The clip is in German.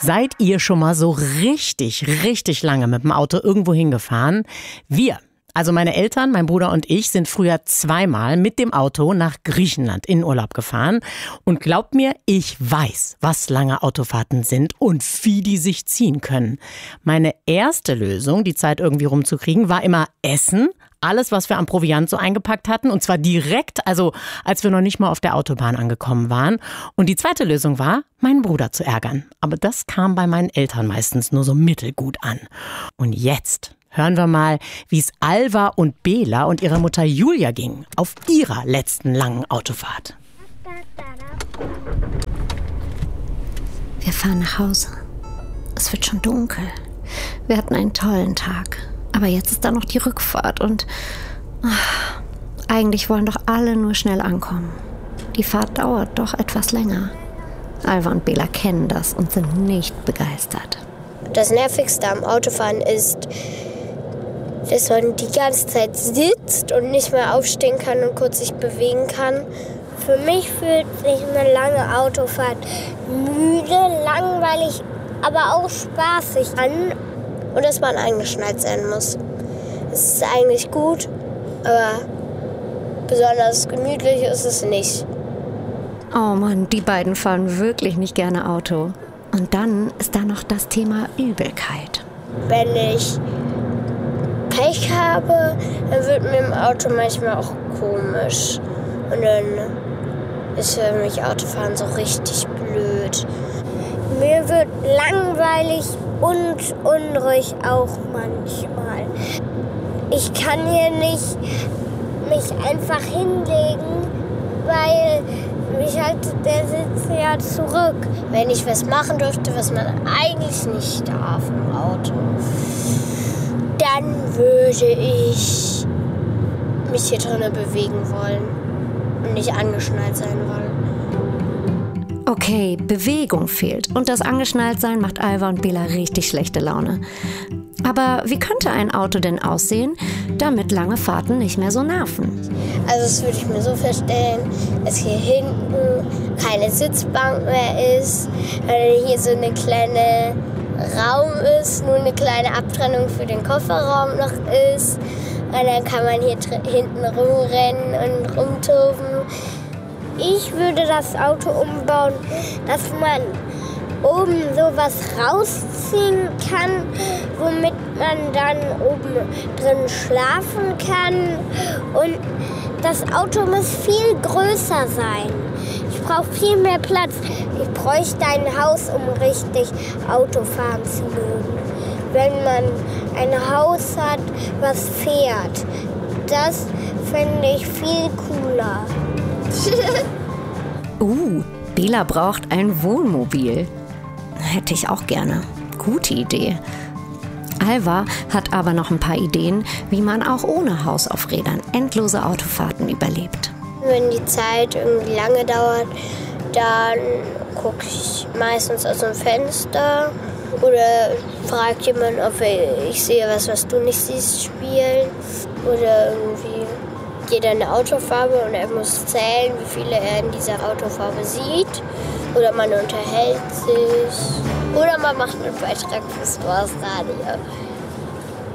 Seid ihr schon mal so richtig lange mit dem Auto irgendwo hingefahren? Also meine Eltern, mein Bruder und ich sind früher 2-mal mit dem Auto nach Griechenland in Urlaub gefahren. Und glaubt mir, ich weiß, was lange Autofahrten sind und wie die sich ziehen können. Meine erste Lösung, die Zeit irgendwie rumzukriegen, war immer Essen. Alles, was wir am Proviant so eingepackt hatten. Und zwar direkt, also als wir noch nicht mal auf der Autobahn angekommen waren. Und die zweite Lösung war, meinen Bruder zu ärgern. Aber das kam bei meinen Eltern meistens nur so mittelgut an. Und jetzt hören wir mal, wie es Alva und Bela und ihrer Mutter Julia ging auf ihrer letzten langen Autofahrt. Wir fahren nach Hause. Es wird schon dunkel. Wir hatten einen tollen Tag. Aber jetzt ist da noch die Rückfahrt und eigentlich wollen doch alle nur schnell ankommen. Die Fahrt dauert doch etwas länger. Alva und Bela kennen das und sind nicht begeistert. Das Nervigste am Autofahren ist, dass man die ganze Zeit sitzt und nicht mehr aufstehen kann und kurz sich bewegen kann. Für mich fühlt sich eine lange Autofahrt müde, langweilig, aber auch spaßig an. Und dass man eingeschnallt sein muss. Es ist eigentlich gut, aber besonders gemütlich ist es nicht. Oh Mann, die beiden fahren wirklich nicht gerne Auto. Und dann ist da noch das Thema Übelkeit. Wenn ich Pech habe, dann wird mir im Auto manchmal auch komisch. Und dann ist für mich Autofahren so richtig blöd. Mir wird langweilig und unruhig auch manchmal. Ich kann hier nicht mich einfach hinlegen, weil mich halt der Sitz ja zurück. Wenn ich was machen dürfte, was man eigentlich nicht darf im Auto, dann würde ich mich hier drinnen bewegen wollen und nicht angeschnallt sein wollen. Okay, Bewegung fehlt und das Angeschnalltsein macht Alva und Bela richtig schlechte Laune. Aber wie könnte ein Auto denn aussehen, damit lange Fahrten nicht mehr so nerven? Also das würde ich mir so vorstellen, dass hier hinten keine Sitzbank mehr ist, weil hier so eine kleine Raum ist, nur eine kleine Abtrennung für den Kofferraum noch ist. Und dann kann man hier hinten rumrennen und rumtoben. Ich würde das Auto umbauen, dass man oben sowas rausziehen kann, womit man dann oben drin schlafen kann. Und das Auto muss viel größer sein. Ich brauche viel mehr Platz. Ich bräuchte ein Haus, um richtig Auto fahren zu mögen. Wenn man ein Haus hat, was fährt, das finde ich viel cooler. Bela braucht ein Wohnmobil. Hätte ich auch gerne. Gute Idee. Alva hat aber noch ein paar Ideen, wie man auch ohne Haus auf Rädern endlose Autofahrten überlebt. Wenn die Zeit irgendwie lange dauert, dann gucke ich meistens aus dem Fenster oder frage jemanden, ob ich sehe was du nicht siehst, spielen. Oder irgendwie jeder eine Autofarbe und er muss zählen, wie viele er in dieser Autofarbe sieht. Oder man unterhält sich. Oder man macht einen Beitrag fürs Dorfradio.